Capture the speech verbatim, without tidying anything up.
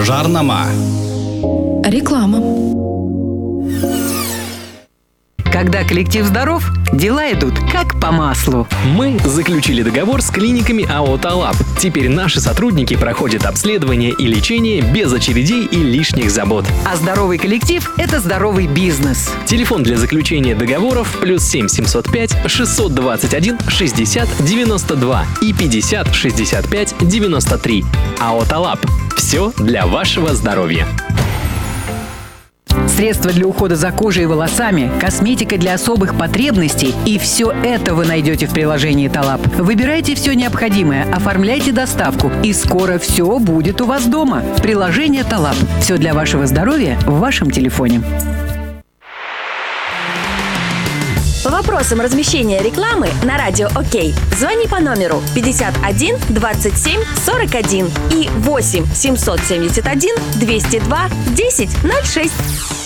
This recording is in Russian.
Жарнама. Реклама. Когда коллектив здоров, дела идут как по маслу. Мы заключили договор с клиниками АО «Талап». Теперь наши сотрудники проходят обследование и лечение без очередей и лишних забот. А здоровый коллектив – это здоровый бизнес. Телефон для заключения договоров плюс семь семьсот пять шестьсот двадцать один шестьдесят девяносто два и пятьдесят шестьдесят пять девяносто три. АО «Талап». Все для вашего здоровья. Средства для ухода за кожей и волосами, косметика для особых потребностей – и все это вы найдете в приложении «Талап». Выбирайте все необходимое, оформляйте доставку, и скоро все будет у вас дома. Приложение «Талап». Все для вашего здоровья в вашем телефоне. По вопросам размещения рекламы на радио ОК звони по номеру пятьдесят один двадцать семь сорок один и восемь семьсот семьдесят один двести два десять ноль шесть.